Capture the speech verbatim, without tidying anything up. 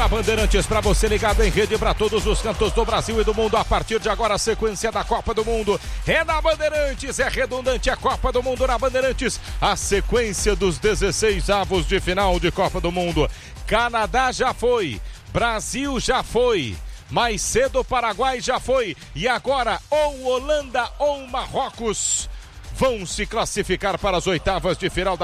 Bandeirantes, para você ligado em rede para todos os cantos do Brasil e do mundo. A partir de agora, a sequência da Copa do Mundo é na Bandeirantes, é redundante a Copa do Mundo na Bandeirantes. A sequência dos dezesseis avos de final de Copa do Mundo. Canadá já foi, Brasil já foi, mais cedo o Paraguai já foi, e agora ou Holanda ou Marrocos vão se classificar para as oitavas de final da